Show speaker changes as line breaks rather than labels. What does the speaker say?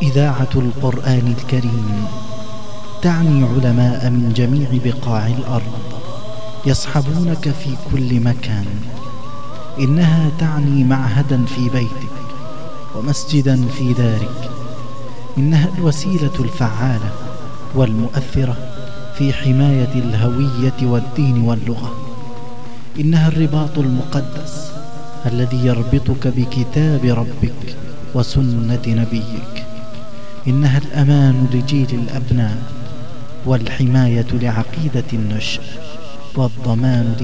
إذاعة القرآن الكريم تعني علماء من جميع بقاع الأرض يصحبونك في كل مكان. إنها تعني معهدا في بيتك ومسجدا في دارك. إنها الوسيلة الفعالة والمؤثرة في حماية الهوية والدين واللغة. إنها الرباط المقدس الذي يربطك بكتاب ربك وسنة نبيك. إنها الأمان لجيل الأبناء والحماية لعقيدة النشء والضمان